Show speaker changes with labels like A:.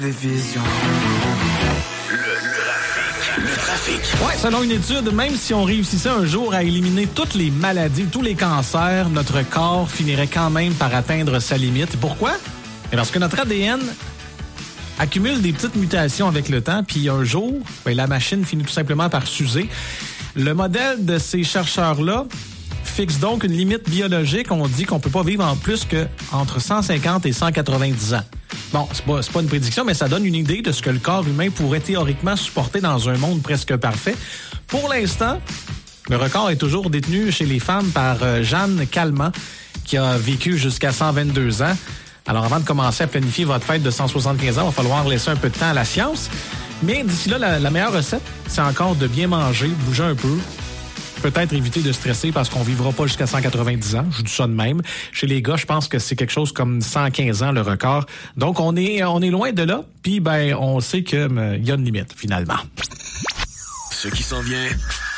A: Des visions.
B: Le trafic.
C: Ouais, selon une étude, même si on réussissait un jour à éliminer toutes les maladies, tous les cancers, notre corps finirait quand même par atteindre sa limite. Pourquoi? Et parce que notre ADN accumule des petites mutations avec le temps, puis un jour, la machine finit tout simplement par s'user. Le modèle de ces chercheurs-là fixe donc une limite biologique. On dit qu'on peut pas vivre en plus que entre 150 et 190 ans. Bon, c'est pas une prédiction, mais ça donne une idée de ce que le corps humain pourrait théoriquement supporter dans un monde presque parfait. Pour l'instant, le record est toujours détenu chez les femmes par Jeanne Calment, qui a vécu jusqu'à 122 ans. Alors, avant de commencer à planifier votre fête de 175 ans, il va falloir laisser un peu de temps à la science. Mais d'ici là, la meilleure recette, c'est encore de bien manger, bouger un peu. Peut-être éviter de stresser parce qu'on vivra pas jusqu'à 190 ans. Je dis ça de même. Chez les gars, je pense que c'est quelque chose comme 115 ans, le record. Donc, on est loin de là. Puis, on sait qu'il y a une limite, finalement.
B: Ce qui s'en vient